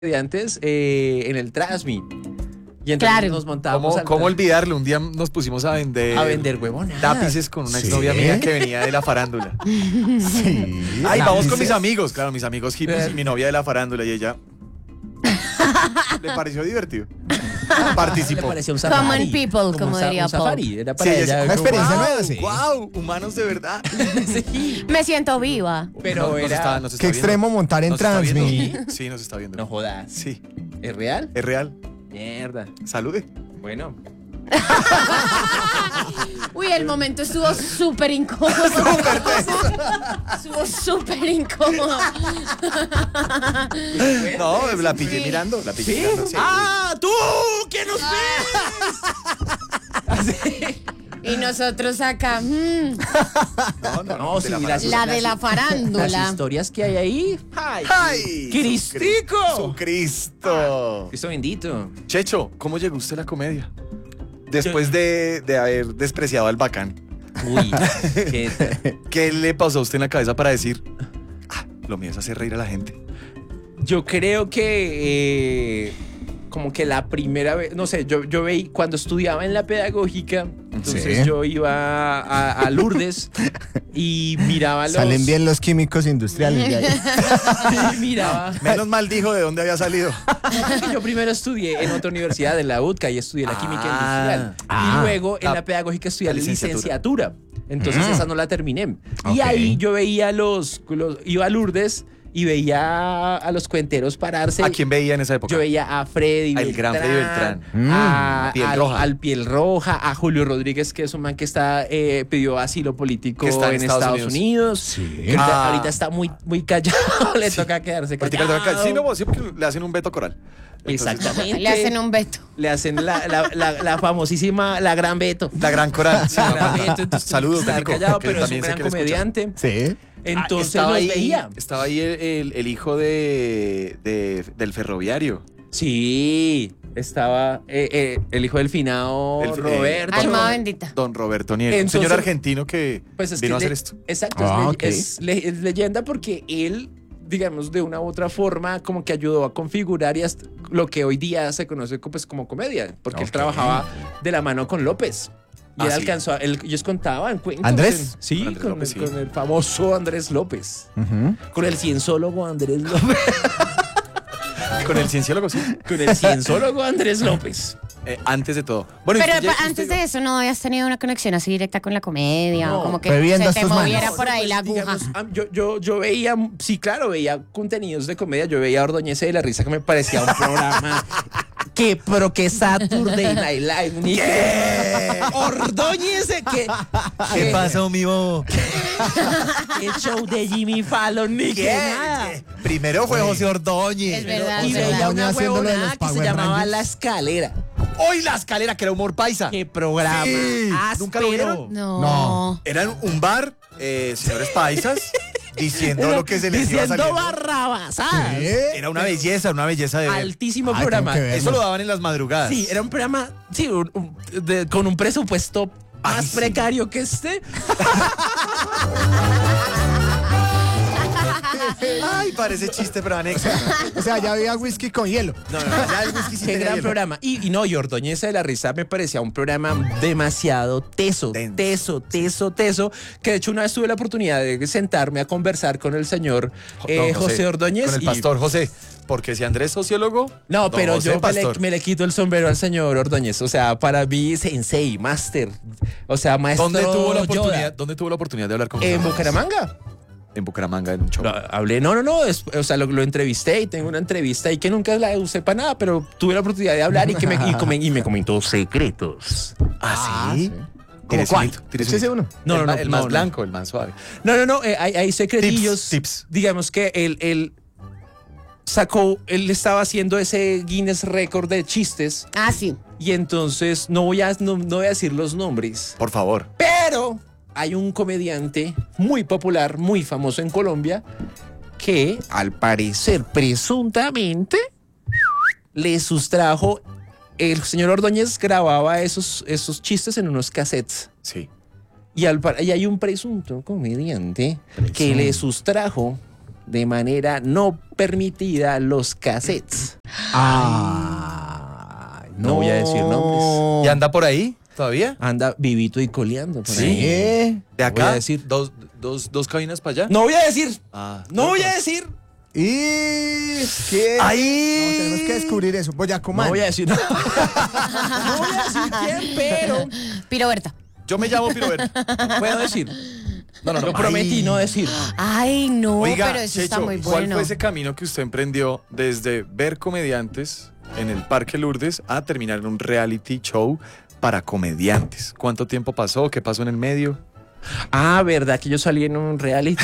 estudiantes en el Transmi. Y entonces nos montábamos. ¿Cómo olvidarlo? Un día nos pusimos a vender huevonadas. Lápices con una exnovia mía que venía de la farándula. Sí. Ay, vamos con mis amigos. Claro, mis amigos hippies y mi novia de la farándula. Y ella le pareció divertido. Participó. Le pareció un safari. Common people, como diría Paul. Safari. Era para ella. Una experiencia nueva, sí. Wow, humanos de verdad. Sí. Me siento viva. Pero Nos era. está Qué extremo montar en ¿Nos está Transmi. viendo? Sí, nos está viendo. No jodas. Sí, ¿Es real? es real. Mierda. Salude. Bueno. Uy, el momento estuvo súper incómodo. Estuvo súper incómodo. No, la pillé mirando. La pillé mirando. Sí. ¡Ah! ¡Tú! ¿Quién nos ves? Y nosotros acá. No, sí, La de la farándula. Las historias que hay ahí. ¡Ay! ¡Ay! ¡Cristico! ¡Cristo! Cristo bendito. Checho, ¿cómo llegó usted a la comedia? Después de haber despreciado al bacán. Uy, ¿Qué le pasó a usted en la cabeza para decir, lo mío es hacer reír a la gente? yo creo que como que la primera vez, no sé, yo veía cuando estudiaba en la pedagógica, entonces Sí. yo iba a Lourdes y miraba los... Salen bien los químicos industriales de ahí. y miraba. Menos mal dijo de dónde había salido. Yo primero estudié en otra universidad, en la UTCA, y estudié la química industrial. Y luego en la pedagógica estudié la licenciatura. Entonces esa no la terminé. Y Ok. ahí yo veía iba a Lourdes y veía a los cuenteros pararse. ¿A quién veía en esa época? Yo veía a Freddy El gran Freddy Beltrán. Piel Roja. Al Piel Roja, a Julio Rodríguez, que es un man que pidió asilo político Que está en en Estados Unidos. Sí. Que ahorita está muy callado, le toca quedarse callado. Sí, no, sí, porque le hacen un veto coral. Entonces, Exactamente. Le hacen un veto. Le hacen la famosísima, la gran Beto. La gran coral. Sí, La gran no. Beto, entonces Saludos, estar Nico, callado, que pero es un también sé gran que le escucha. comediante. Sí. Entonces los veía. Estaba ahí el hijo del ferroviario. Sí, estaba el hijo del finado Roberto. Alma bendita. Don Roberto Niel. Un Entonces, señor argentino que Pues es vino a que hacer esto. Exacto, Ok. es leyenda porque él, digamos, de una u otra forma, como que ayudó a configurar lo que hoy día se conoce pues, como comedia, porque él Ok. trabajaba de la mano con López. Y él Sí. alcanzó, ellos contaban cuentos. ¿Andrés? Sí, Con Andrés López, sí. con el famoso Andrés López. Ujú. Con el cienciólogo Andrés López. Con el cienciólogo, sí. Con el cienciólogo Andrés López. Antes de todo. Bueno, Pero usted ya- antes usted- de eso, ¿no habías tenido una conexión así directa con la comedia? No. O como que Fue viendo se te estos moviera manes. por ahí Pues, la aguja. digamos, yo veía, sí, claro, veía contenidos de comedia. Yo veía a Ordóñez de la Risa, que me parecía un programa. Pero que Saturday Night Live. Ni que Ordóñez, ¿Qué pasó, mi bobo? el show de Jimmy Fallon, ni que nada. Primero fue José Ordóñez. Es verdad, Y es veía verdad. una haciendo lo de huevonada los que se Power llamaba Rangers. La Escalera. Hoy la escalera, que era humor paisa. Qué programa. Sí. ¿Nunca lo áspero. vieron? No. Era un bar, señores paisas, diciendo lo que se les iba Diciendo saliendo. barrabasadas. Era una belleza de ver. Altísimo Ay, programa. tengo que ver. Eso lo daban en las madrugadas. Sí, era un programa, sí, con un presupuesto más Ay, sí. precario que este. Ay, parece chiste, pero anécdota. O sea, ya había whisky con hielo. No, ya el whisky sí Qué tenía gran hielo. programa. Y Ordóñez de la Risa me parecía un programa demasiado teso, Denso. teso, que de hecho una vez tuve la oportunidad de sentarme a conversar con el señor Don José Ordóñez. Con el y- pastor José. Porque si Andrés es sociólogo. No, don pero José, yo pastor. me le quito el sombrero al señor Ordóñez. O sea, para mí, sensei, máster. O sea, maestro Yoda. ¿Dónde tuvo la oportunidad de hablar con José En Ordóñez? Bucaramanga. En Bucaramanga, en un show. Hablé, no, o sea, lo entrevisté y tengo una entrevista y que nunca la usé para nada, pero tuve la oportunidad de hablar y me comentó secretos. ¿Ah, sí? ¿Cómo ¿Tienes cuál? un hito? ¿Tienes Échese un hito? uno. No, el no, ma- no, el más no, blanco, el más suave. No, hay secretillos. Tips. Digamos que él estaba haciendo ese Guinness Record de chistes Ah, sí. y entonces no voy a decir los nombres, Por favor. pero hay un comediante muy popular, muy famoso en Colombia, que al parecer, presuntamente, le sustrajo. El señor Ordóñez grababa esos chistes en unos cassettes. Sí. Y hay un presunto comediante que le sustrajo de manera no permitida los cassettes. No voy a decir nombres. ¿Y anda por ahí todavía? Anda vivito y coleando por Sí. ahí. ¿De Voy acá? a decir. ¿Dos cabinas para allá? No voy a decir. Ah, No voy a decir. ¿Y qué? ¡Ahí! No, tenemos que descubrir eso. Boyacumán. No voy a decir. No voy a decir quién, pero Piroberta. Yo me llamo Piroberto. puedo decir. No. Yo prometí no decir. Ay, no, Oiga, pero eso está Checho, muy ¿cuál bueno. fue ese camino que usted emprendió desde ver comediantes en el Parque Lourdes a terminar en un reality show para comediantes? ¿Cuánto tiempo pasó? ¿Qué pasó en el medio? Ah, verdad que yo salí en un reality.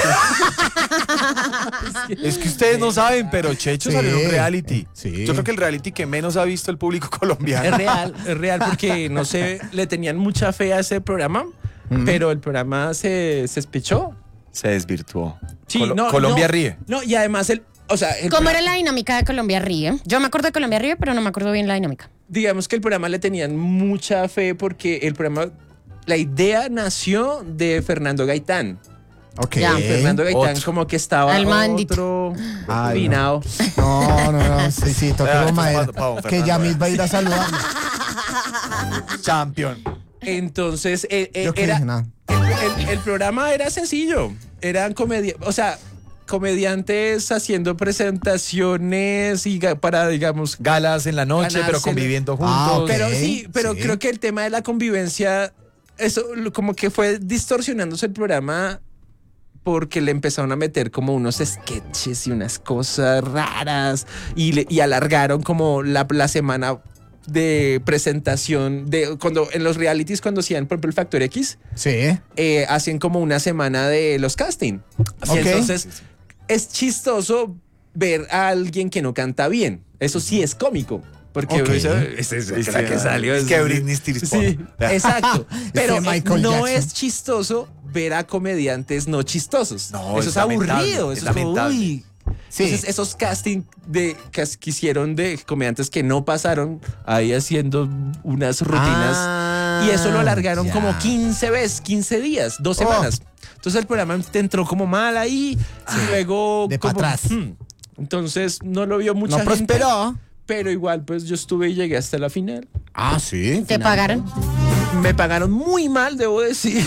Es que ustedes no saben, pero Checho Sí. salió en un reality. Sí. Yo creo que el reality que menos ha visto el público colombiano. Es real porque no sé, le tenían mucha fe a ese programa, pero el programa se espichó. Se desvirtuó. Sí, no, Colombia no, ríe. No, y además ¿Cómo era la dinámica de Colombia Ríe? Yo me acuerdo de Colombia Ríe, pero no me acuerdo bien la dinámica. digamos que el programa le tenían mucha fe porque el programa, la idea nació de Fernando Gaitán. Ok. Ya. Fernando Gaitán Otro. como que estaba Al mandito. otro Ay, finado. No. Sí, Vea, toquemos esto madera. es para don Que Fernando, Yamil va a ir a saludarlo. Champion. Entonces Yo qué dije, nada. el programa era sencillo. Eran comediantes haciendo presentaciones y para, digamos, Galas en la noche, pero Ganárselo. conviviendo juntos. Ah, ok. pero sí, pero sí. creo que el tema de la convivencia, eso como que fue distorsionándose el programa porque le empezaron a meter como unos sketches y unas cosas raras y alargaron como la semana de presentación de cuando en los realities cuando hacían por ejemplo el Factor X Sí. hacen como una semana de los casting. Ok. Y entonces es chistoso ver a alguien que no canta bien. Eso sí es cómico. Porque Ok. la que salió Es que Britney Spears. Sí, exacto. Pero Michael no Jackson. es chistoso ver a comediantes no chistosos. No, eso es es aburrido. lamentable, Eso es es como, lamentable. uy. Sí. Entonces, esos castings que hicieron de comediantes que no pasaron ahí haciendo unas rutinas. Y eso lo alargaron ya. como 15 veces, 15 días, 2 semanas. Entonces el programa te entró como mal ahí y luego de como, pa' atrás. Entonces no lo vio mucha No gente. prosperó. Pero igual pues yo estuve y llegué hasta la final. Ah, sí. ¿Te pagaron? Me pagaron muy mal, debo decir.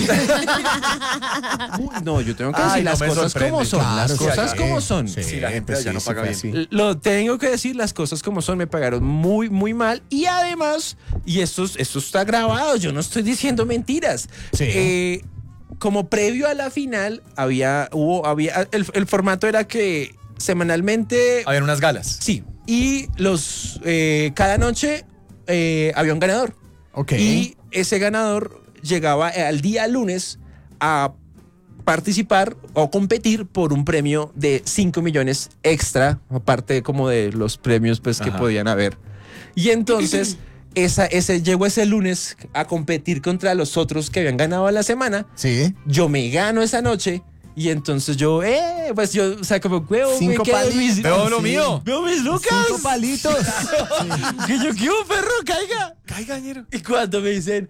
No, yo tengo que decir Ay, no las me cosas sorprende. como son. Claro, las sí, cosas sí. como son. Sí, Sí, la gente pues allá no paga fue bien. así. Lo tengo que decir las cosas como son. Me pagaron muy, muy mal. Y además, y esto está grabado, yo no estoy diciendo mentiras. Sí. Como previo a la final, el formato era que semanalmente. Habían unas galas. Sí. Y cada noche había un ganador. Ok. Y ese ganador llegaba al día lunes a participar o competir por un premio de 5 millones extra, aparte como de los premios pues, que Ajá. podían haber. Y entonces llegó ese lunes a competir contra los otros que habían ganado a la semana. Sí. Yo me gano esa noche. Y entonces pues yo, o sea, como, huevo, 5 palitos. Veo lo mío. Veo mis lucas. 5 palitos. Que yo quiero, perro, caiga. Caiga, ñero. Y cuando me dicen,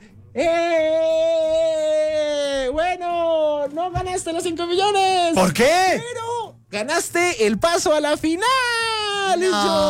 bueno, no ganaste los 5 millones. ¿Por qué? Pero ganaste el paso a la final. Y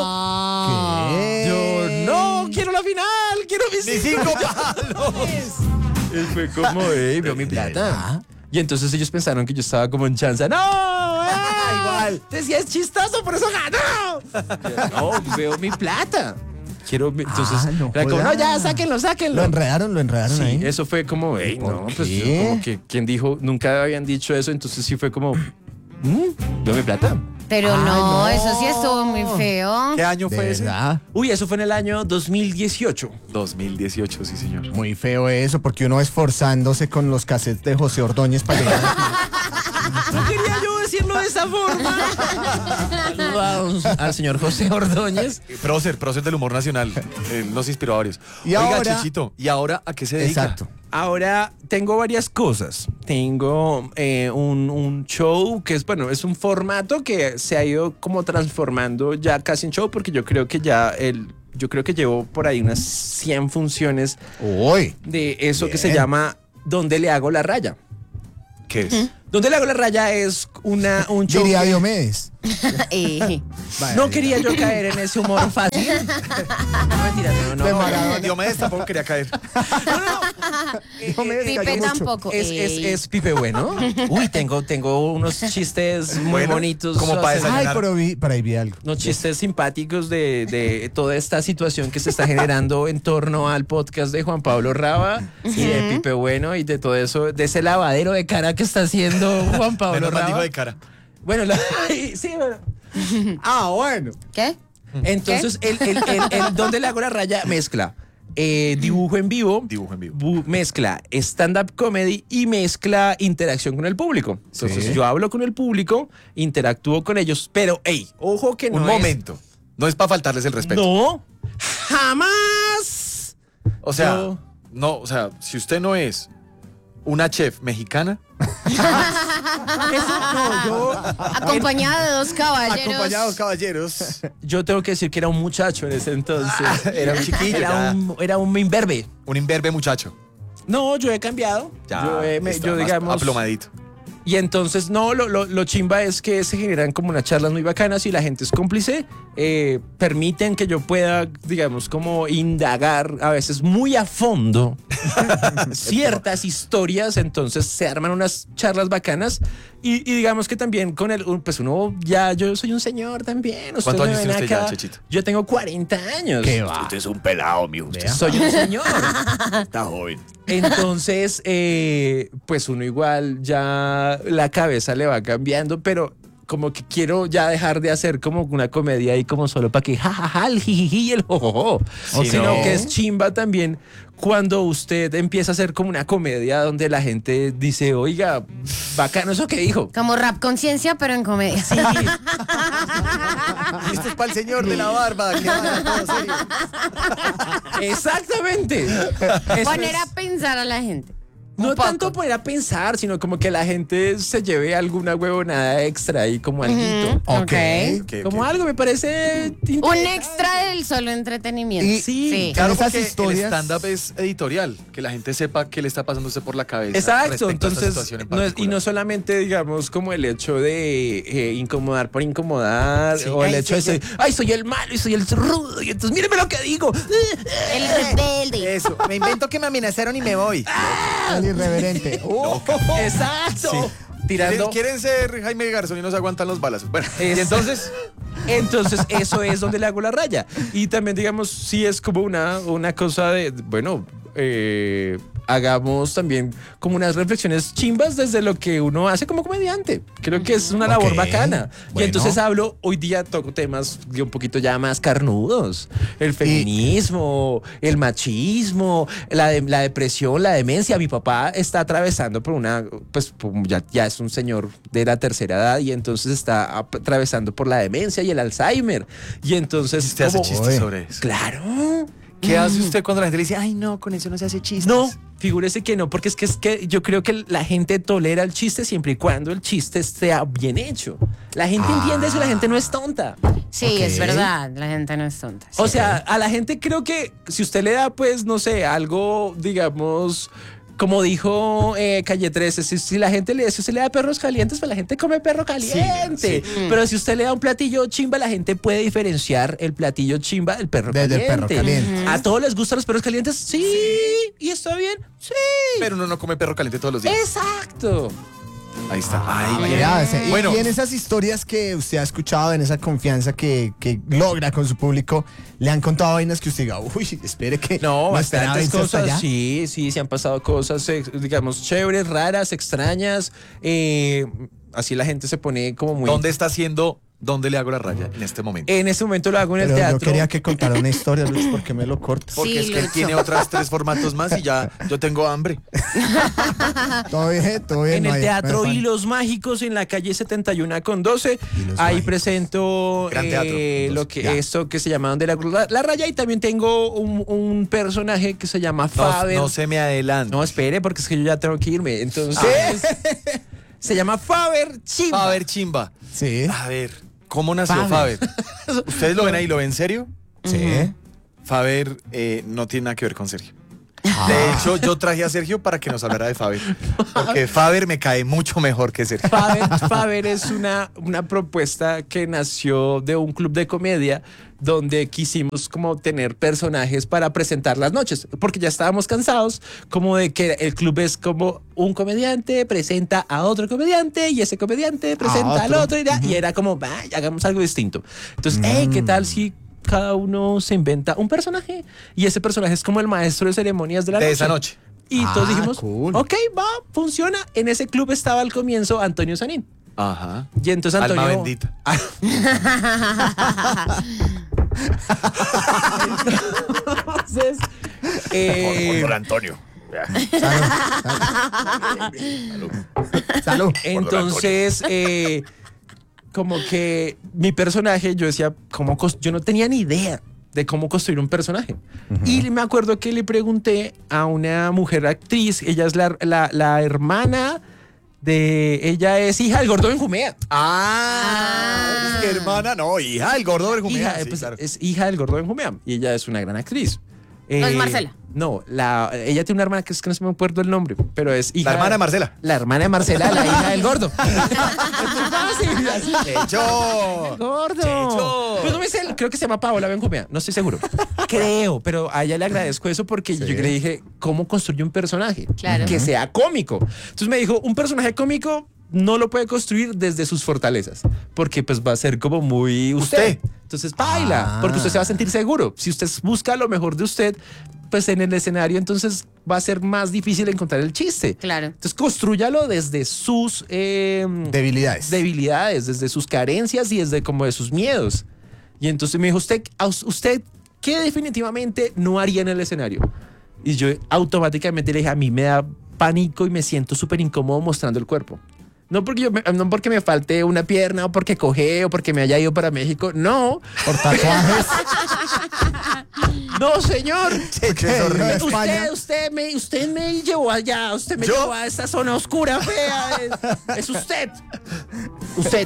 yo no quiero la final, quiero mis Mis 5 palos. Y fue como, veo mi plata. Y entonces ellos pensaron que yo estaba como en chanza. ¡No! Igual. Decía, es chistoso, por eso ganó. No, veo mi plata. Entonces, no era como, jodas. no, ya, sáquenlo. Lo enredaron Sí, ahí. eso fue como, no, ¿Por pues qué? yo como que, ¿quién dijo? Nunca habían dicho eso, entonces sí fue como, veo mi plata. Pero Ay, no, no. eso sí estuvo muy feo. ¿Qué año De fue ese? verdad. Uy, eso fue en el año 2018. 2018, sí, señor. Muy feo eso, porque uno esforzándose con los cassettes de José Ordóñez para llegar. No quería yo decirlo de esa forma. Saludos al señor José Ordóñez. Prócer del humor nacional. Él nos inspiró a varios. Y Oiga, ahora- Chechito, ¿y ahora a qué se dedica? Exacto. Ahora tengo varias cosas. Tengo un show que es un formato que se ha ido como transformando ya casi en show porque yo creo que llevo por ahí unas 100 funciones Uy. de eso que se Bien. llama ¿Dónde le hago la raya? ¿Qué es? Donde le hago la raya es un show. Diría que- Diomedes. Vaya, No quería yo caer en ese humor fácil. No, mentira, no. De Maradona. Diomedes tampoco quería caer. Diomedes cayó Pipe mucho. tampoco. Es Pipe bueno. Uy, tengo unos chistes muy Bueno, bonitos. como para o sea, desayunar. Ay, pero por ahí vi algo. unos chistes simpáticos de toda esta situación que se está generando en torno al podcast de Juan Pablo Raba y de Pipe Bueno y de todo eso, de ese lavadero de cara que está haciendo Juan Pablo Menos mal Raba. dijo de cara. Bueno, sí, bueno. Bueno. ¿Qué? Entonces, el donde le hago la raya mezcla dibujo en vivo, mezcla stand-up comedy y mezcla interacción con el público. Entonces, Sí. yo hablo con el público, interactúo con ellos, pero, hey, ojo que no Un es- momento. No es para faltarles el respeto. No, jamás. O sea, Yo- no, o sea, si usted no es una chef mexicana, Eso no, Acompañada de dos caballeros. acompañados caballeros, yo tengo que decir que era un muchacho en ese entonces. era un chiquillo, Era un imberbe. un imberbe muchacho. No, yo he cambiado. Ya, está yo más digamos. aplomadito. Y entonces, no, lo chimba es que se generan como unas charlas muy bacanas y la gente es cómplice. Permiten que yo pueda, digamos, como indagar a veces muy a fondo ciertas historias. Entonces se arman unas charlas bacanas. Y digamos que también con pues yo soy un señor también. Ustedes ¿Cuántos me años ven tiene usted ya, acá. Chechito? Yo tengo 40 años. ¿Qué va? Usted es un pelado, mijo. Usted Soy un señor. está joven. Entonces, pues uno igual ya la cabeza le va cambiando, pero como que quiero ya dejar de hacer como una comedia y como solo para que jajaja, el jijiji y el jojojo. Sí, Sino no. que es chimba también cuando usted empieza a hacer como una comedia donde la gente dice, oiga, bacano eso que dijo. Como rap conciencia, pero en comedia. Sí, Esto es para el señor de la barba. Que habla todo serio. exactamente. Eso Poner es- a pensar a la gente. No Un poco. tanto poner a pensar, sino como que la gente se lleve alguna huevonada extra y como alguito. Ok. Como algo me parece Un interesante. extra del solo entretenimiento. Y- Sí. Claro, esas porque historias- el stand-up es editorial, que la gente sepa qué le está pasando a usted por la cabeza. Exacto, respecto a esta entonces situación en no es, y particular. no solamente digamos como el hecho de incomodar por incomodar Sí. o el Ay, hecho de soy ser, ay, soy el malo y soy el rudo y entonces míreme lo que digo. El rebelde. Eso, me invento que me amenazaron y me voy. El irreverente. Exacto. Sí. Tirando. ¿Quieren ser Jaime Garzón y no se aguantan los balas? Bueno, Es- y entonces, Entonces, eso es donde le hago la raya. Y también, digamos, sí es como una cosa de, bueno, hagamos también como unas reflexiones chimbas desde lo que uno hace como comediante. Creo que es una labor Ok, bacana. Y bueno. entonces hoy día toco temas de un poquito ya más carnudos. El feminismo, el machismo, la depresión, la demencia. Mi papá está atravesando por ya es un señor de la tercera edad y entonces está atravesando por la demencia y el Alzheimer. Y entonces... usted hace como- chistes Oye. sobre eso. Claro. ¿Qué hace usted cuando la gente le dice, ay, no, con eso no se hace chistes? No, figúrese que no, porque es que yo creo que la gente tolera el chiste siempre y cuando el chiste sea bien hecho. La gente entiende eso, la gente no es tonta. Sí, Ok. es verdad. La gente no es tonta. O sea, a la gente creo que si usted le da, pues, no sé, algo, digamos, como dijo Calle 13, si la gente si usted le da perros calientes, pues la gente come perro caliente. Pero si usted le da un platillo chimba, la gente puede diferenciar el platillo chimba del perro Desde el caliente. perro caliente. ¿A todos les gustan los perros calientes? Sí. ¿Y está bien? Sí. Pero uno no come perro caliente todos los días. Exacto. Ahí está. Ay, Ah, bien. ya, y, Bueno. y en esas historias que usted ha escuchado, en esa confianza que logra con su público, le han contado vainas que usted diga, uy, espere que No, esperaba bastantes irse hasta cosas. allá. Sí, se han pasado cosas, digamos, chéveres, raras, extrañas. Así la gente se pone como muy... ¿Dónde le hago la raya en este momento? En este momento lo hago en el Pero teatro. yo quería que contara una historia, Luis, ¿por qué me lo cortas? Porque Sí, es que él Lucho. tiene otras 3 formatos más y ya yo tengo hambre. Todo bien, todo bien. En no el hay- Teatro no hay afán. Hilos Mágicos en la calle 71 con 12. Hilos Ahí Mágicos. Gran presento teatro, lo que ya. esto que se llama Donde la raya. Y también tengo un personaje que se llama Faber. No se me adelante. No, espere, porque es que yo ya tengo que irme. Entonces, se llama Faber Chimba. Faber Chimba. Sí, A ver, ¿cómo nació Faber? ¿Ustedes lo ven ahí? ¿Lo ven serio? sí. Faber no tiene nada que ver con Sergio. De hecho, yo traje a Sergio para que nos hablara de Faber. Porque Faber me cae mucho mejor que Sergio. Faber es una propuesta que nació de un club de comedia donde quisimos como tener personajes para presentar las noches, porque ya estábamos cansados como de que el club es como un comediante presenta a otro comediante y ese comediante presenta al otro y era como, hagamos algo distinto. Entonces, ¿qué tal si cada uno se inventa un personaje y ese personaje es como el maestro de ceremonias de la noche? Esa noche. Y todos dijimos, cool. ok, funciona. En ese club estaba al comienzo Antonio Sanín. Ajá. Y entonces Antonio... Alma bendita. Entonces, Por Antonio. Salud. entonces como que mi personaje, yo decía, yo no tenía ni idea de cómo construir un personaje. Y me acuerdo que le pregunté a una mujer actriz, ella es la hermana de... Ella es hija del gordo Benjumea. Es que hermana, no, hija del gordo Benjumea. Hija, Sí, pues, claro. es hija del gordo Benjumea y ella es una gran actriz. ¿No es Marcela? No, ella tiene una hermana que es que no se me acuerdo el nombre, pero es hija... La hermana de Marcela. La hermana de Marcela, la hija del gordo. ¡Checho! ¡Gordo! Checho. Pues no me sé, creo que se llama Paola Benjumea, no estoy seguro. Creo, pero a ella le agradezco eso porque yo le dije, ¿cómo construye un personaje? Claro. Que sea cómico. Entonces me dijo, un personaje cómico no lo puede construir desde sus fortalezas, porque pues va a ser como muy usted. Entonces baila, porque usted se va a sentir seguro. Si usted busca lo mejor de usted, pues en el escenario entonces va a ser más difícil encontrar el chiste. Claro. Entonces construyalo desde sus Debilidades. desde sus carencias y desde como de sus miedos. Y entonces me dijo, ¿usted qué definitivamente no haría en el escenario? Y yo automáticamente le dije, a mí me da pánico y me siento súper incómodo mostrando el cuerpo. No porque me falte una pierna o porque cojé o porque me haya ido para México. No. Por tatuajes. No, señor. Checho es horrible. Usted me llevó allá. Usted me llevó a esta zona oscura, fea. Es usted. Usted.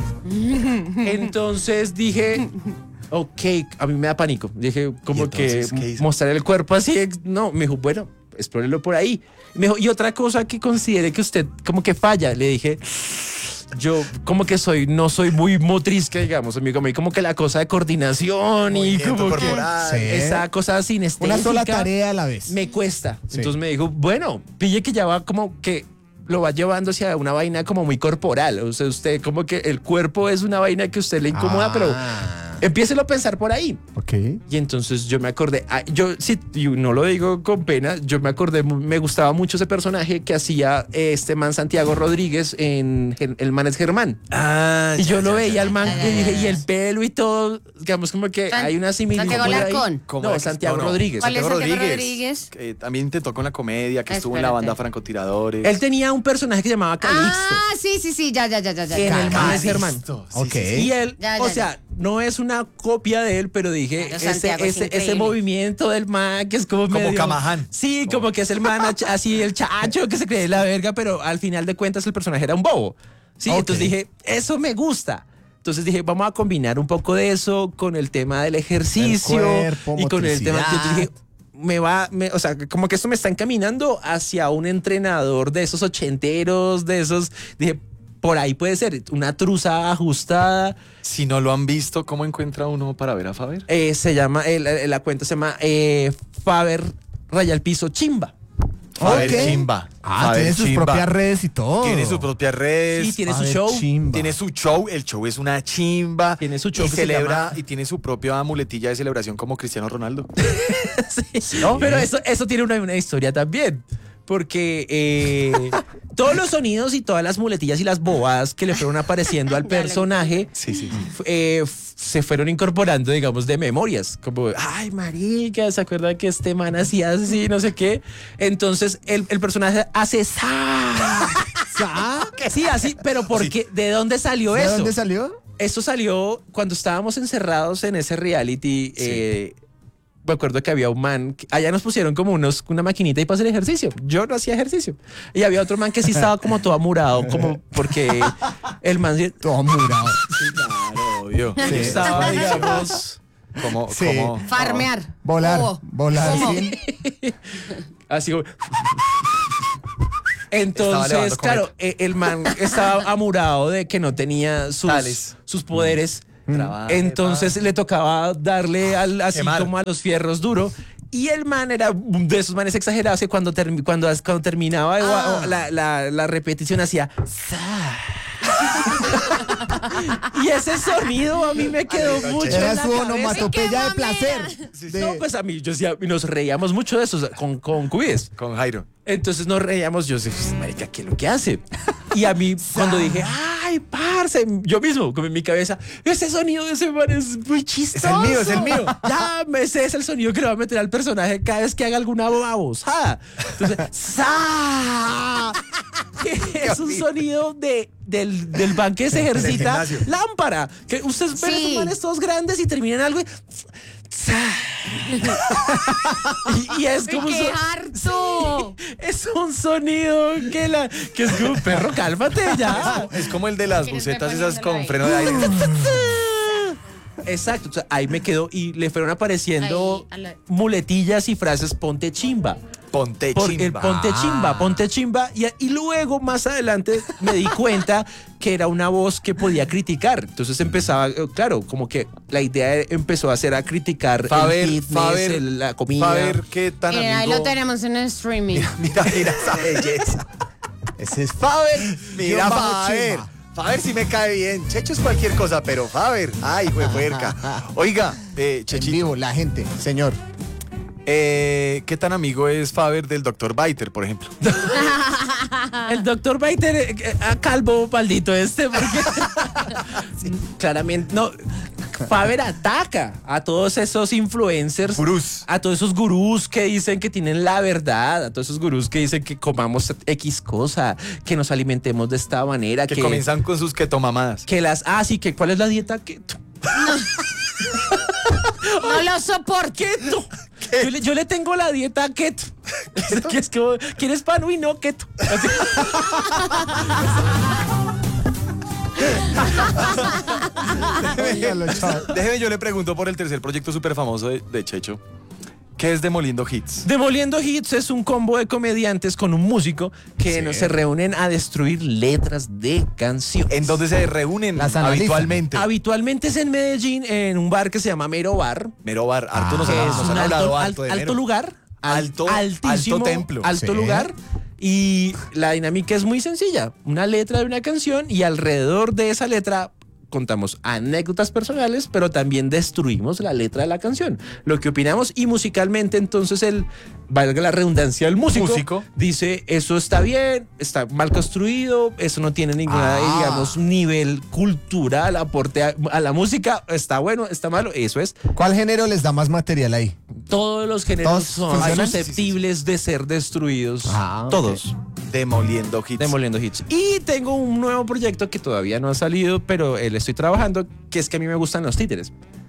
Entonces dije... Ok, a mí me da pánico. Dije, como entonces, que ¿qué hizo? mostrar el cuerpo así. No, me dijo, bueno, explórelo por ahí. Me dijo, y otra cosa que considere que usted como que falla. Le dije, yo como que no soy muy motriz, que digamos, amigo, como que la cosa de coordinación y Movimiento como que corporal. Sí. esa cosa sinestésica. Una sola tarea a la vez. Me cuesta. Sí. Entonces me dijo, bueno, pille que ya va como que lo va llevando hacia una vaina como muy corporal. O sea, usted como que el cuerpo es una vaina que a usted le incomoda, pero empiécelo a pensar por ahí. Ok. Y entonces yo me acordé, yo sí, y no lo digo con pena, yo me acordé, me gustaba mucho ese personaje que hacía este man Santiago Rodríguez en El Man es Germán. Y yo lo veía al man y dije, y el pelo y todo, digamos como que hay una similitud. Santiago por ahí. Larcón. No, Santiago Rodríguez. ¿Cuál es Santiago Santiago Rodríguez? Que también intentó con la comedia, que estuvo en la Espérate. banda Francotiradores. Él tenía un personaje que se llamaba Calixto. Sí, ya. En El Man es Germán. Ok. Y él, Ya, o ya, sea, no es una copia de él, pero dije, Claro, Santiago es ese increíble. movimiento del man que es como medio... Camaján. Sí, como que es el man así, el chacho que se cree la verga, pero al final de cuentas el personaje era un bobo. Sí, Ok. entonces dije, eso me gusta. Entonces dije, vamos a combinar un poco de eso con el tema del ejercicio El cuerpo, y con el tema que yo motricidad. dije, o sea, como que esto me está encaminando hacia un entrenador de esos ochenteros, de esos, dije, por ahí puede ser una truza ajustada. Si no lo han visto, ¿cómo encuentra uno para ver a Faber? Se llama, la cuenta se llama Faber Raya al Piso Chimba. Faber Ok. Chimba. Tiene Faber sus Chimba. propias redes y todo. Tiene sus propias redes. Sí, tiene su Faber show. Chimba. Tiene su show, el show es una chimba. Tiene su show y que se celebra llama- y tiene su propia muletilla de celebración como Cristiano Ronaldo. Sí. Pero eso tiene una historia también. Porque todos los sonidos y todas las muletillas y las bobadas que le fueron apareciendo al personaje Sí. se fueron incorporando, digamos, de memorias. Como, ay, marica, ¿se acuerda que este man hacía así, no sé qué? Entonces, el personaje hace sa. Sí, así, pero ¿por qué? ¿De dónde salió ¿De eso? dónde salió? Eso salió cuando estábamos encerrados en ese reality. Me acuerdo que había un man, allá nos pusieron como una maquinita y para hacer ejercicio. Yo no hacía ejercicio. Y había otro man que sí estaba como todo amurado, como porque el man Todo murado. Claro, obvio. sí, estaba, digamos, Como, Sí. como Farmear. Volar. Oh. Volar. ¿Cómo? Sí. Así como... Estaba Entonces, elevando claro, el man estaba amurado de que no tenía Tales. sus poderes. Trabaje, Entonces le tocaba darle así Quemar. como a los fierros duro. Y el man era de esos manes exagerados que cuando terminaba la repetición hacía... "Sa". Y ese sonido a mí me quedó mucho en Era la su cabeza. onomatopeya de placer. No, pues a mí, yo decía, y nos reíamos mucho de eso con Cubis. Con Jairo. Entonces nos reíamos, yo decía, "Pues, marica, ¿qué es lo que hace?" Y a mí, cuando dije, ay, parce, yo mismo, como en mi cabeza, ese sonido de ese man es muy chistoso. Es el mío. Ya, ese es el sonido que le va a meter al personaje cada vez que haga alguna babosada. Entonces, ¡sa! Es un sonido del man que se ejercita gimnasio. lámpara. Que ustedes ven Sí. esos manes todos grandes y terminan algo y... ¡sa! y es como ¡Qué harto! es un sonido que es como, perro, cálmate ya. Es como el de las ¿Quieres bucetas ver esas con poniéndolo freno de aire. Exacto, o sea, ahí me quedó y le fueron apareciendo Ahí, a la- muletillas y frases ponte chimba. Ponte Por el chimba. ponte chimba. Y luego, más adelante, me di cuenta que era una voz que podía criticar. Entonces empezaba, claro, como que la idea empezó a ser a criticar Faber, el fitness, la comida. Faber, qué tan Miren, ahí amigo. lo tenemos en el streaming. Mira esa belleza. Ese es Faber. Mira, guión bajo Faber. Chimba. Faber sí me cae bien. Checho es cualquier cosa, pero Faber. Ay, fue puerca. Oiga, En Chechito, vivo, la gente, señor. ¿qué tan amigo es Faber del Dr. Biter, por ejemplo? El doctor Baiter, a calvo maldito porque claramente no. Faber ataca a todos esos influencers, Gurús. a todos esos gurús que dicen que tienen la verdad, a todos esos gurús que dicen que comamos X cosa, que nos alimentemos de esta manera, Que comienzan con sus ketomamadas. que sí, que ¿cuál es la dieta keto? No lo soporto. Keto. Yo le tengo la dieta keto. Que es que ¿quieres pan? Uy, no, keto. Así. Óigalo, chaval. Déjeme, yo le pregunto por el tercer proyecto súper famoso de Checho. ¿Qué es Demoliendo Hits? Demoliendo Hits es un combo de comediantes con un músico que Sí. se reúnen a destruir letras de canciones. ¿En dónde se reúnen Las analizan. habitualmente? Habitualmente es en Medellín, en un bar que se llama Mero Bar. Mero Bar. Harto nos Que han, es nos han un hablado alto, de alto Mero. lugar. Altísimo, alto templo. Alto Sí. lugar. Y la dinámica es muy sencilla. Una letra de una canción y alrededor de esa letra contamos anécdotas personales, pero también destruimos la letra de la canción. Lo que opinamos y musicalmente entonces valga la redundancia, el músico dice, eso está bien, está mal construido, eso no tiene ninguna, digamos, nivel cultural, aporte a la música, está bueno, está malo, eso es. ¿Cuál género les da más material ahí? Todos los géneros ¿Todos son funcionan? susceptibles de ser destruidos. Ah, ok. Todos. Demoliendo Hits. Demoliendo Hits. Y tengo un nuevo proyecto que todavía no ha salido, pero estoy trabajando, que es que a mí me gustan los títeres.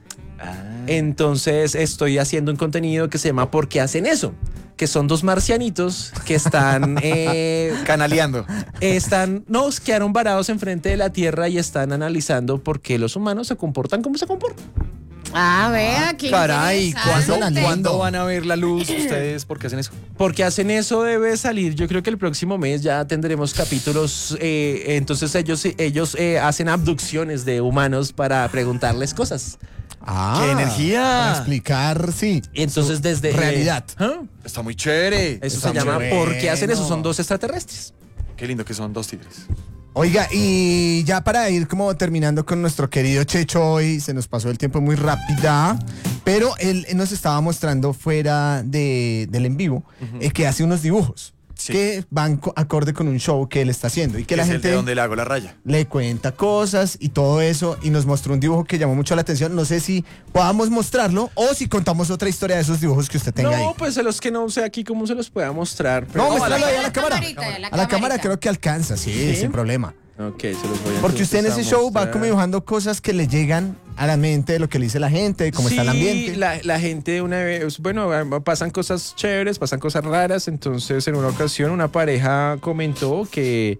Entonces estoy haciendo un contenido que se llama ¿Por qué hacen eso? Que son dos marcianitos que están... Canaleando. nos quedaron varados enfrente de la Tierra y están analizando por qué los humanos se comportan como se comportan. Ah, vea, qué Caray, interesante. ¿cuándo van a ver la luz ustedes? ¿Por qué hacen eso? Porque hacen eso debe salir, yo creo que el próximo mes ya tendremos capítulos, entonces ellos hacen abducciones de humanos para preguntarles cosas. ¡Qué energía! Para explicar, sí. Entonces desde... realidad. Está muy chévere. Eso Está se llama muy ¿Por qué hacen eso? bueno. Son dos extraterrestres. Qué lindo que son dos tigres. Oiga, y ya para ir como terminando con nuestro querido Checho hoy, se nos pasó el tiempo muy rápida, pero él nos estaba mostrando fuera del en vivo que hace unos dibujos Sí. que van acorde con un show que él está haciendo y que la es el gente de donde le hago la raya. le cuenta cosas y todo eso y nos mostró un dibujo que llamó mucho la atención. No sé si podamos mostrarlo o si contamos otra historia de esos dibujos que usted tenga ahí. No, pues a los que no sé aquí cómo se los pueda mostrar. No, pero- muéstralo ahí a la cámara. camarita, a la A la cámara camarita. creo que alcanza, sí, ¿Sí? sin problema. Ok, se los voy a Porque usted en ese entonces a show va mostrar. como dibujando cosas que le llegan a la mente, de lo que le dice la gente, de cómo está el ambiente. Sí, la gente de una vez, bueno, pasan cosas chéveres, pasan cosas raras. Entonces, en una ocasión, una pareja comentó que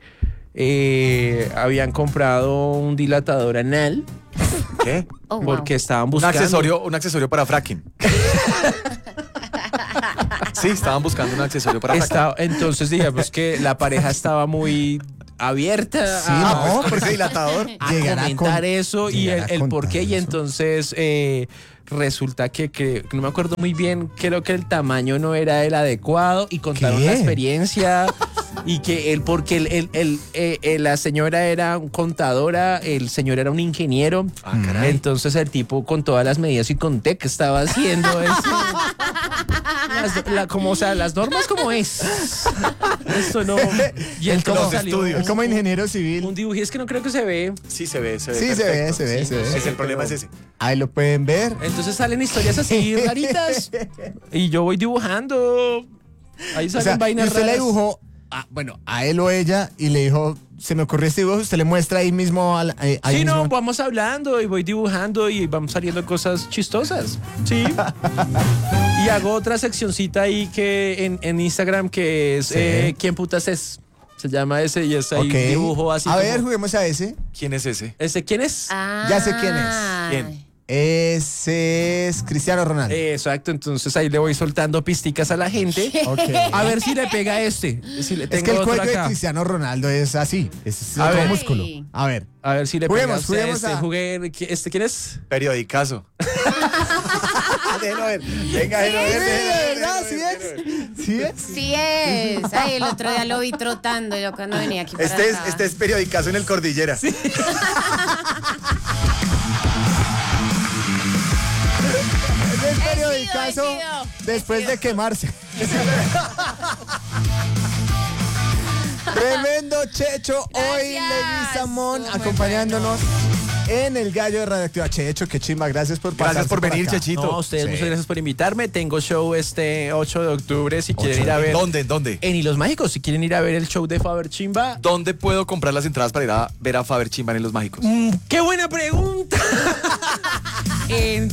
habían comprado un dilatador anal ¿Qué? Oh, wow. porque estaban Un buscando. accesorio para fracking. Sí, estaban buscando un accesorio para atacar. Entonces digamos que la pareja estaba muy abierta Sí, a, no, Con ese dilatador. a Llegará comentar con- eso y llegará a el por qué. contar Y eso. entonces resulta que no me acuerdo muy bien, creo que el tamaño no era el adecuado y contaron ¿Qué? la experiencia y que porque la señora era contadora, el señor era un ingeniero. Ah, caray. Entonces el tipo con todas las medidas y con TEC estaba haciendo eso. O sea, las normas como es. Esto no. Y Él el como, cómo salió él como ingeniero civil. un dibujo, y es que no creo que se ve. Sí, se ve. Sí, se ve, perfecto. se ve, se ve. Sí, el problema es ese. Ahí lo pueden ver. Entonces salen historias así raritas. Y yo voy dibujando. Ahí O salen sea, y vainas usted le raras. dibujó, bueno, a él o ella y le dijo, se me ocurrió este dibujo, usted le muestra ahí mismo. Ahí Sí, mismo. no, vamos hablando y voy dibujando y vamos saliendo cosas chistosas. Sí. Y hago otra seccioncita ahí que en Instagram que es Sí. ¿Quién putas es? Se llama ese y es ahí Ok. dibujo así. A como- ver, juguemos a ese. ¿Quién es ese? ¿Ese quién es? Ya sé quién es. ¿Quién? Ese es Cristiano Ronaldo. Exacto, entonces ahí le voy soltando pisticas a la gente. Ok. A ver si le pega este. Si le Es tengo que el otro cuello de acá. Cristiano Ronaldo es así. Es A todo ver. músculo. A ver. A ver si le Juguemos, pega juguemos este. a- ¿Este quién es? Periodicazo. Déjelo ver. Venga, déjelo ver. Sí, déjelo de ver, verdad, déjelo sí ver, es. déjelo ver. ¿Sí es? Sí es. Ay, el otro día lo vi trotando yo cuando venía aquí para acá. Este es periodicazo en el Cordillera. Es el He periodicazo sido. después de quemarse. Tremendo Checho, hoy Gracias. Leguizamón Estuvo muy acompañándonos en el Gallo de Radioactiva. Checho, qué chimba, gracias por Gracias pasarse por venir, acá. Chechito. No, a ustedes Sí. muchas gracias por invitarme. Tengo show este 8 de octubre si quieren ir a ver. ¿Dónde? ¿Dónde? En Hilos Mágicos, si quieren ir a ver el show de Faber Chimba. ¿Dónde puedo comprar las entradas para ir a ver a Faber Chimba en Los Mágicos? ¡Qué buena pregunta! En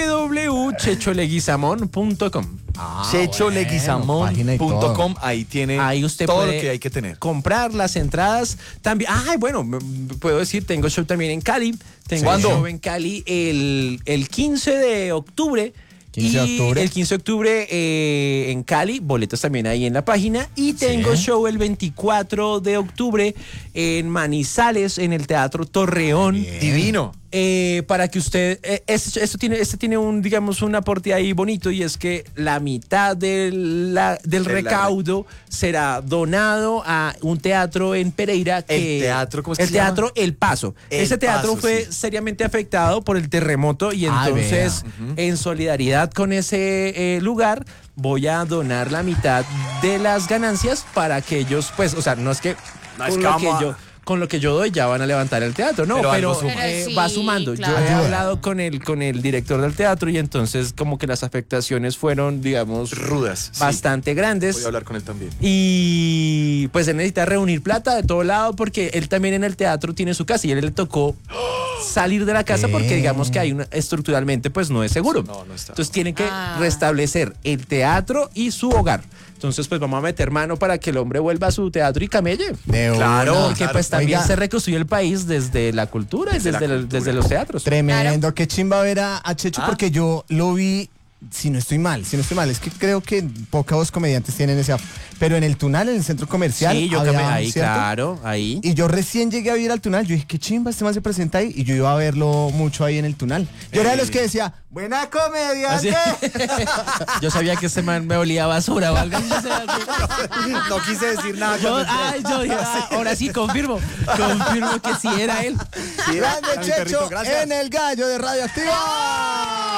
www.checholeguizamón.com. checholeguizamón.com. Ahí tiene Ahí usted todo puede lo que hay que tener. comprar las entradas. También, bueno, puedo decir, tengo show también en Cali. Tengo ¿Cuándo? show en Cali el 15 de octubre. 15 de Y octubre. el 15 de octubre en Cali, boletos también ahí en la página. Y tengo show el 24 de octubre en Manizales, en el Teatro Torreón. Divino. Para que usted, este tiene un, digamos, un aporte ahí bonito, y es que la mitad del recaudo será donado a un teatro en Pereira. ¿El teatro cómo es que el se llama? teatro El Paso. El Ese teatro Paso, fue sí. seriamente afectado por el terremoto, y entonces, en solidaridad con ese lugar, voy a donar la mitad de las ganancias para que ellos, pues, o sea, no es que No es con que lo vamos que a- yo con lo que yo doy ya van a levantar el teatro, no, Pero pero, algo suma. Pero sí, va sumando. claro. Yo he Ayuda. hablado con el director del teatro, y entonces como que las afectaciones fueron, digamos, Rudas. sí. bastante grandes. Voy a hablar con él también. Y pues él necesita reunir plata de todo lado, porque él también en el teatro tiene su casa, y a él le tocó salir de la casa porque digamos que hay estructuralmente pues no es seguro. No está. Entonces tienen que Ah. restablecer el teatro y su hogar. Entonces pues vamos a meter mano para que el hombre vuelva a su teatro y camelle. De Claro, una. Porque pues también Oiga, se reconstruyó el país desde la cultura y desde los teatros. Tremendo, qué chimba ver a Checho, Ah. porque yo lo vi, si no estoy mal, es que creo que pocos comediantes tienen ese pero en el Tunal, en el centro comercial, Sí, yo había, cambié ahí, ¿cierto? claro, ahí. Y yo recién llegué a ir al Tunal, yo dije, qué chimba, este man se presenta ahí, y yo iba a verlo mucho ahí en el Tunal. Yo era de los que decía, buena comedia, Así- Yo sabía que ese man me olía a basura o algo así. No quise decir nada. Yo dije, ahora sí confirmo que sí era él. Grande mi Checho perrito, gracias. en el Gallo de Radioactiva.